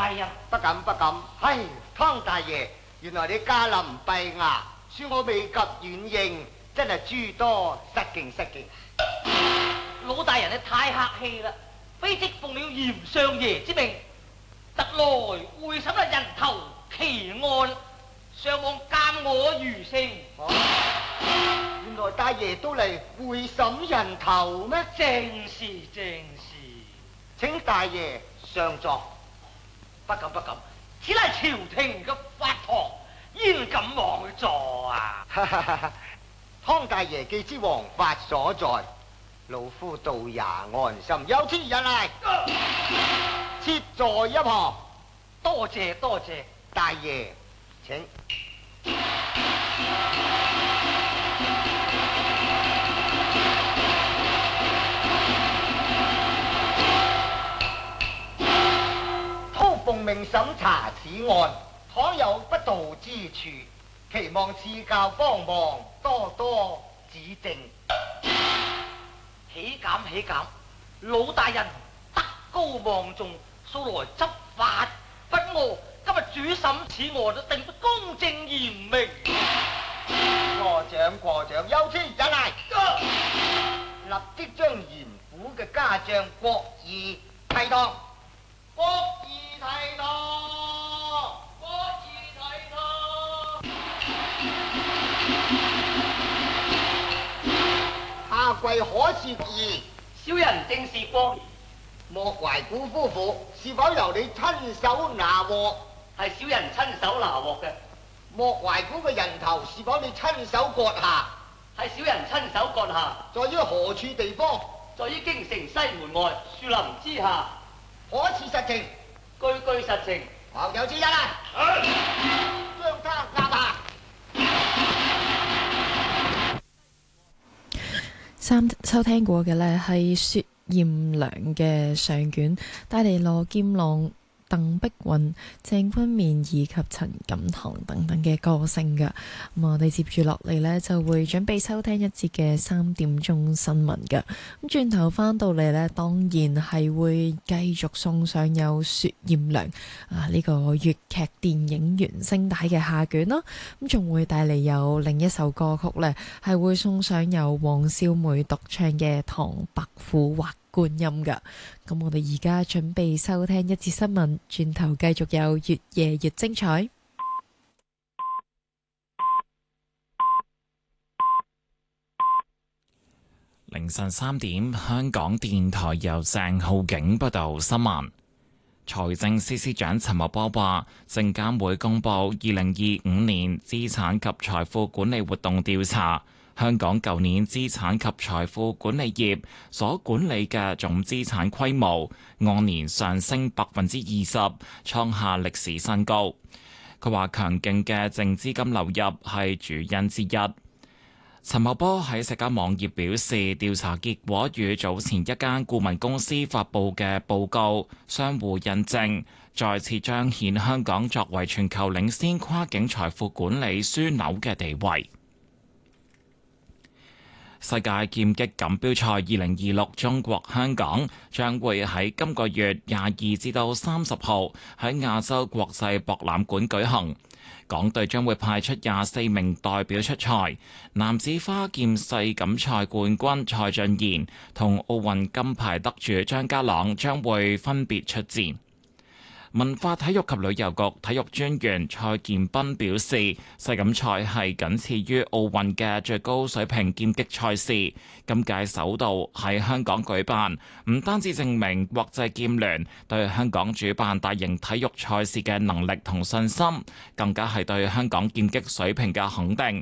大人。 不敢不敢。唉，湯大爺，原來你駕臨閉衙，恕我未及遠迎，真係諸多失敬失敬。 老大人你太客氣啦，非即奉了嚴相爺之命，特來會審人頭奇案，上望鑒我餘聲。 原來大爺都嚟會審人頭咩？ 正是正是。 請大爺上座。 不敢不敢，此乃朝廷嘅法堂，焉敢妄坐啊？ 湯大爺既知王法所在，老夫到也安心。有此人嚟，設在一旁。 多謝多謝， 大爺請。託奉命審查此案，倘有不道之處，期望賜教幫忙，多多指正。 豈敢豈敢，老大人德高望重，素來執法不臥，今日主審此案都定不公正嚴明。 過獎過獎，有此人嚟，立即將嚴府嘅家將郭義提堂。郭義提堂，郭義提堂。下跪可是義？ 小人正是郭義。 莫懷古夫婦是否由你親手拿獲？ 係小人親手拿獲嘅。 莫懷古嘅人頭是否你親手割下？ 係小人親手割下。 在於何處地方？ 在於京城西門外樹林之下。 可是實情？ 句句實情。 有此人啊！將他押下。 收聽過嘅呢係薛艷良嘅上卷，帶嚟羅劍郎、鄧碧雲、鄭君綿以及陳錦棠等等嘅歌聲㗎。咁我哋接住落嚟呢，就會準備收聽一節嘅3點鐘新聞㗎。咁轉頭翻到嚟呢，當然係會繼續送上有薛艷良呢個粵劇電影原聲帶嘅下卷啦。咁仲會帶嚟有另一首歌曲呢，係會送上由黃少梅獨唱嘅《唐伯虎畫觀音》㗎。咁我哋而家準備收聽一節新聞，轉頭繼續有越夜越精彩。 凌晨3點，香港電台由鄭浩景報道新聞。財政司司長陳茂波話，證監會公布2025年資產及財富管理活動調查，香港舊年資產及財富管理業所管理嘅總資產規模按年上升20%，創下歷史新高。佢話強勁嘅淨資金流入係主因之一。陳茂波喺社交網頁表示，調查結果與早前一間顧問公司發布嘅報告相互印證，再次彰顯香港作為全球領先跨境財富管理樞紐嘅地位。世界劍擊錦標賽2026中國香港將會喺今個月22至到30號喺亞洲國際博覽館舉行。港隊將會派出24名代表出賽，男子花劍世錦賽冠軍蔡俊賢同奧運金牌得主張家朗將會分別出戰。文化體育及旅遊局體育專員蔡建斌表示，世錦賽係僅次於奧運嘅最高水平劍擊賽事，今屆首度喺香港舉辦，唔單止證明國際劍聯對香港主辦大型體育賽事嘅能力同信心，更加係對香港劍擊水平嘅肯定，